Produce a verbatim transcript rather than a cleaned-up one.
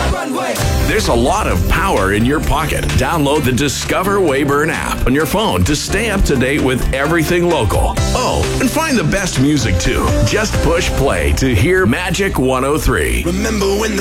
There's a lot of power in your pocket. Download the Discover Weyburn app on your phone to stay up to date with everything local. Oh, and find the best music too. Just push play to hear Magic one oh three. Remember when the